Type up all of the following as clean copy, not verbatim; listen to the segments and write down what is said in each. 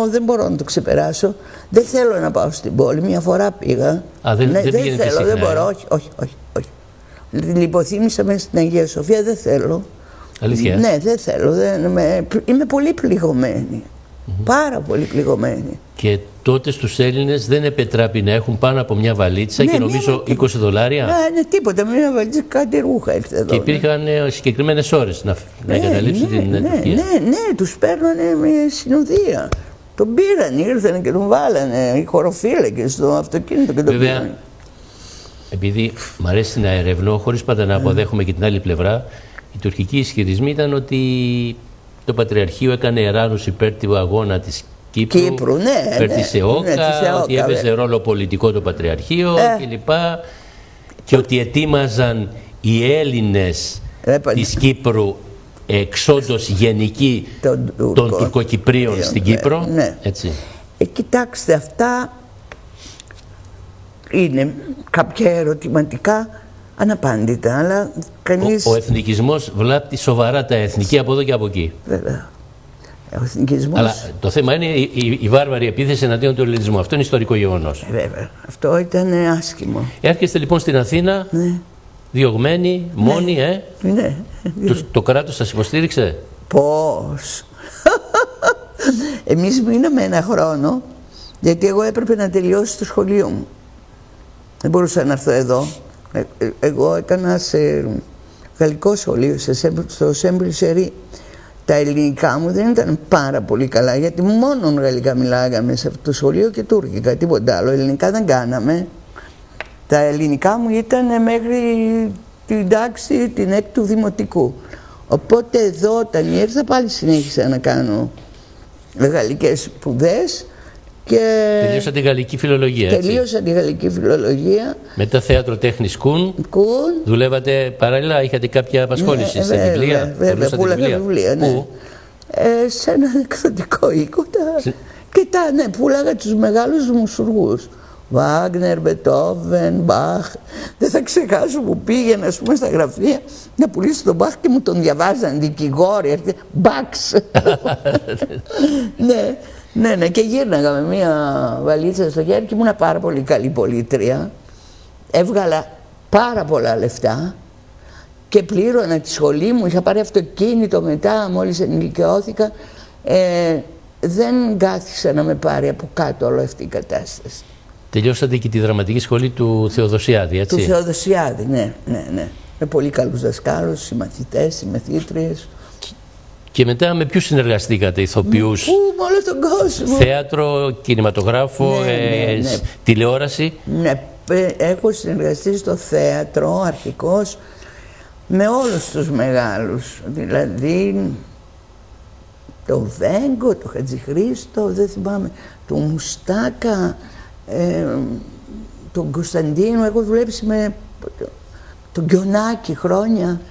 δεν μπορώ να το ξεπεράσω. Δεν θέλω να πάω στην πόλη. Μια φορά πήγα. Δεν θέλω, δεν μπορώ. Όχι. Λιποθύμησα μέσα στην Αγία Σοφία, δεν θέλω. Αλήθεια? Ναι, δεν θέλω. Είμαι πολύ πληγωμένη. Πάρα πολύ πληγωμένη. Και τότε στους Έλληνες δεν επετράπει να έχουν πάνω από μια βαλίτσα, και νομίζω $20. Ναι, τίποτα. Μια βαλίτσα, κάτι ρούχα ήρθε εδώ. Και υπήρχαν συγκεκριμένες ώρες να εγκαταλείψουν την Τουρκία. Ναι, τους παίρνανε με συνοδεία. Τον πήραν, ήρθαν και τον βάλανε οι χωροφύλακες στο αυτοκίνητο και τον πήραν. Επειδή μου αρέσει να ερευνώ, χωρίς πάντα να αποδέχομαι και την άλλη πλευρά, οι τουρκικοί ισχυρισμοί ήταν ότι το Πατριαρχείο έκανε εράνους υπέρ του αγώνα της Κύπρου, υπέρ της ΕΟΚΑ, ότι έπαιζε ρόλο πολιτικό το Πατριαρχείο κλπ. Και ότι ετοίμαζαν οι Έλληνες της Κύπρου εξόντως γενική των Τουρκοκυπρίων στην Κύπρο. Έτσι. Κοιτάξτε, αυτά είναι κάποια ερωτηματικά αναπάντητα, αλλά κανείς... Ο εθνικισμός βλάπτει σοβαρά τα εθνική από εδώ και από εκεί. Βέβαια. Ο εθνικισμός... Αλλά το θέμα είναι η βάρβαρη επίθεση εναντίον του ελληνισμού. Αυτό είναι ιστορικό γεγονός. Βέβαια. Αυτό ήταν άσχημο. Έρχεστε λοιπόν στην Αθήνα, διωγμένοι, μόνοι, Ναι. Το κράτος σας υποστήριξε? Πώς. Εμείς μείναμε ένα χρόνο, γιατί εγώ έπρεπε να τελειώσω το σχολείο μου. Δεν μπορούσα να έρθω εδώ. Εγώ έκανα σε γαλλικό σχολείο, στο Σέμπρι. Τα ελληνικά μου δεν ήταν πάρα πολύ καλά, γιατί μόνο γαλλικά μιλάγαμε σε αυτό το σχολείο και τουρκικά, τίποτα άλλο. Ελληνικά δεν κάναμε. Τα ελληνικά μου ήταν μέχρι την τάξη την 6ου δημοτικού. Οπότε εδώ όταν ήρθα πάλι συνέχισα να κάνω γαλλικές σπουδές. Τελείωσα τη γαλλική φιλολογία. Τελείωσα τη γαλλική φιλολογία. Μετά θέατρο τέχνης Κουν. Δουλεύατε παράλληλα, είχατε κάποια απασχόληση σε βιβλία? Βέβαια, πουλάγα βιβλία. Ναι. Σε ένα εκδοτικό οίκο. Πουλάγα τους μεγάλους μουσουργούς. Βάγνερ, Μπετόβεν, Μπαχ. Δεν θα ξεχάσω που πήγαινα, ας πούμε, στα γραφεία να πουλήσω τον Μπαχ και μου τον διαβάζαν δικηγόροι. Μπαξ. Ναι, και γύρναγα με μία βαλίτσα στο χέρι και ήμουν πάρα πολύ καλή πολίτρια. Έβγαλα πάρα πολλά λεφτά και πλήρωνα τη σχολή μου. Είχα πάρει αυτοκίνητο μετά, μόλις ενηλικιώθηκα. Δεν κάθισα να με πάρει από κάτω όλη αυτή η κατάσταση. Τελειώσατε και τη δραματική σχολή του Θεοδοσιάδη, έτσι? Του Θεοδοσιάδη, ναι. Με πολύ καλούς δασκάλους, συμμαθητές, συμμαθήτριες. Και μετά με ποιους συνεργαστήκατε, ηθοποιούς? Με όλο τον κόσμο. Θέατρο, κινηματογράφο, τηλεόραση? Ναι, έχω συνεργαστεί στο θέατρο αρχικώς με όλους τους μεγάλους. Δηλαδή το Βέγκο, το Χατζηχρήστο, δεν θυμάμαι, το Μουστάκα, τον Κωνσταντίνο. Έχω δουλέψει με τον Γκιονάκη χρόνια.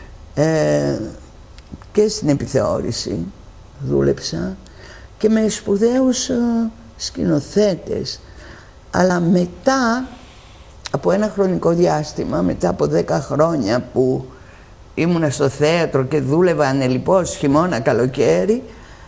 Και στην επιθεώρηση δούλεψα και με σπουδαίους σκηνοθέτες. Αλλά μετά από ένα χρονικό διάστημα, μετά από 10 χρόνια που ήμουνα στο θέατρο και δούλευα ανελιπώς χειμώνα καλοκαίρι,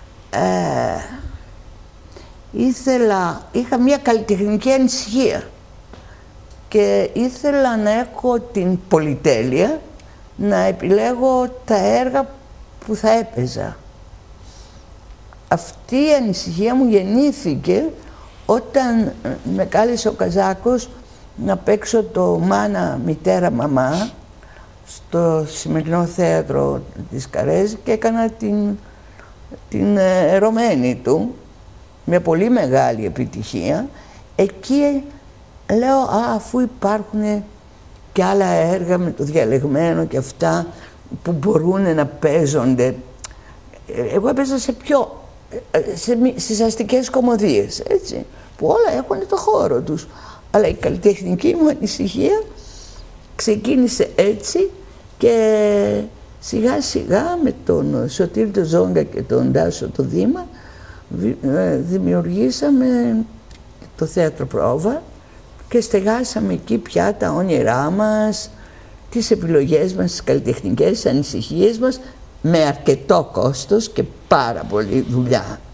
είχα μια καλλιτεχνική ανησυχία και ήθελα να έχω την πολυτέλεια να επιλέγω τα έργα που θα έπαιζα. Αυτή η ανησυχία μου γεννήθηκε όταν με κάλεσε ο Καζάκος να παίξω το «Μάνα, μητέρα, μαμά» στο σημερινό θέατρο της Καρέζη και έκανα την ερωμένη του με πολύ μεγάλη επιτυχία. Εκεί λέω, αφού υπάρχουν και άλλα έργα με το διαλεγμένο και αυτά που μπορούν να παίζονται. Εγώ έπαιζα στις αστικές κομμωδίες, έτσι, που όλα έχουν το χώρο τους. Αλλά η καλλιτεχνική μου ανησυχία ξεκίνησε έτσι και σιγά σιγά με τον Σωτήρη τον Ζόγκα και τον Τάσο τον Δήμα δημιουργήσαμε το θέατρο Πρόβα και στεγάσαμε εκεί πια τα όνειρά μας, τις επιλογές μας, τις καλλιτεχνικές ανησυχίες μας, με αρκετό κόστος και πάρα πολλή δουλειά.